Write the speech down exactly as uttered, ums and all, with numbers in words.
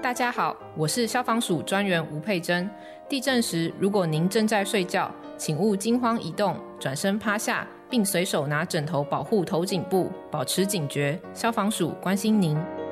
大家好，我是消防署专员吴佩珍。地震时，如果您正在睡觉，请勿惊慌移动，转身趴下，并随手拿枕头保护头颈部，保持警觉。消防署关心您。